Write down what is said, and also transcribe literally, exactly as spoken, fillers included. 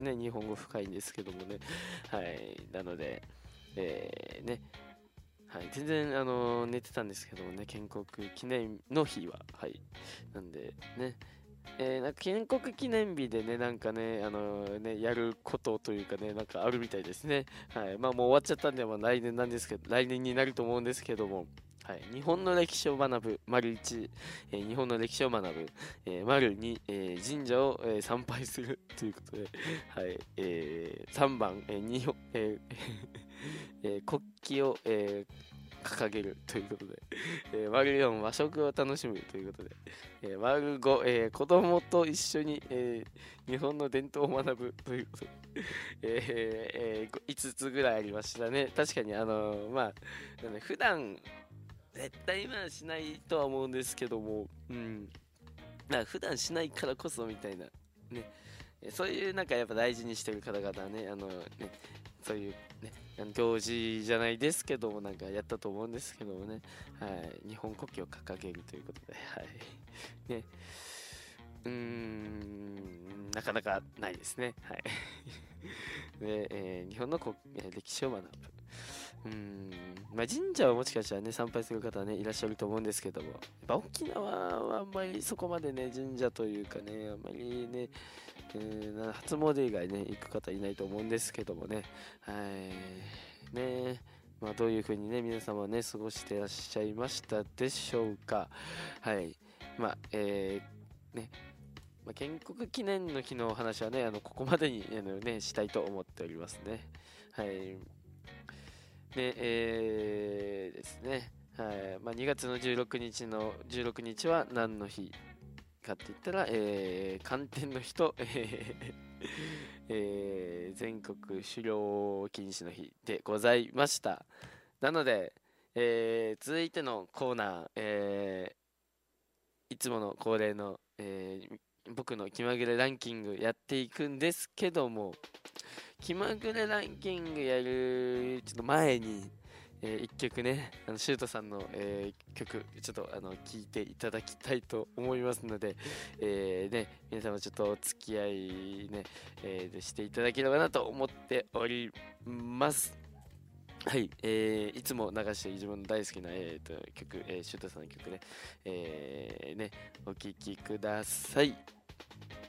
ね、日本語深いんですけどもね。はい。なので、えー、ね、はい。全然、あのー寝てたんですけどもね、建国記念の日は、はい。なんで、ね、えー、なんか建国記念日でね、なんかね、あのーね、やることというかね、なんかあるみたいですね。はい。まあもう終わっちゃったんで、まあ来年なんですけど、来年になると思うんですけども、はい。日本の歴史を学ぶ、丸いち、えー日本の歴史を学ぶ、えー、丸に、えー神社を、えー参拝するということで、はい。えー、さんばん、えー、日本、えーえー国旗を、えー掲げるということで、えー、丸よん和食を楽しむということで、えー、丸ご、えー子供と一緒に、えー日本の伝統を学ぶということで、えーえーいつつぐらいありましたね。確かにあのーまあ、なんで普段絶対今はしないとは思うんですけども、うん、なんか普段しないからこそみたいな、ね、えそういうなんかやっぱ大事にしてる方々はね、あのね、そういうね、あの行事じゃないですけども、なんかやったと思うんですけどもね、はい、日本国旗を掲げるということで、はい、ね、うーん、なかなかないですね、はい。で、えー日本の国、えー歴史を学ぶ。うーん、まあ、神社はもしかしたらね、参拝する方はね、いらっしゃると思うんですけども、やっぱ沖縄はあんまりそこまでね、神社というかね、あんまりね、えーな初詣以外ね、行く方いないと思うんですけどもね、はい、ね、まあ、どういう風にね、皆様ね、過ごしてらっしゃいましたでしょうか。はい、まあ、えーね、まあ、建国記念の日のお話はね、あの、ここまでに、あのね、したいと思っておりますね。はい。で、えーですね。はい。まあ、にがつのじゅうろくにちの、じゅうろくにちは何の日かって言ったら、えー、寒天の日と、えーえー全国狩猟禁止の日でございました。なので、えー続いてのコーナー、えーいつもの恒例の、えー僕の気まぐれランキングやっていくんですけども、気まぐれランキングやるちょっと前に、えー、いっきょくね、あのシュートさんの、えー曲、ちょっとあの聴いていただきたいと思いますので、えーね、皆様ちょっとお付き合いね、えーしていただければなと思っております。はい、えーいつも流して自分の大好きな、えーと曲、えーシュートさんの曲ね、えーね、お聴きください。